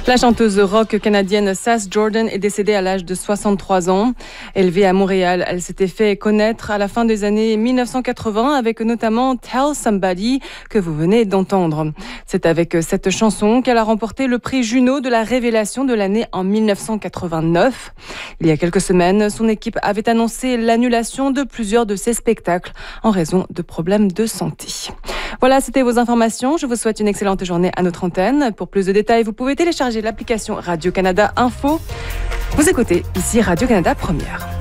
La chanteuse rock canadienne Sass Jordan est décédée à l'âge de 63 ans. Élevée à Montréal, elle s'était fait connaître à la fin des années 1980 avec notamment Tell Somebody que vous venez d'entendre. C'est avec cette chanson qu'elle a remporté le prix Juno de la révélation de l'année en 1989. Il y a quelques semaines, son équipe avait annoncé l'annulation de plusieurs de ses spectacles en raison de problèmes de santé. Voilà, c'était vos informations. Je vous souhaite une excellente journée à notre antenne. Pour plus de détails, vous pouvez télécharger l'application Radio-Canada Info. Vous écoutez ici Radio-Canada Première.